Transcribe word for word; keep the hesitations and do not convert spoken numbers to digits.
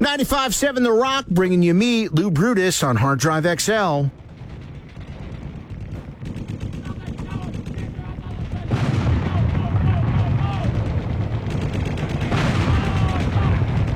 ninety-five point seven The Rock, bringing you me, Lou Brutus, on Hard Drive X L.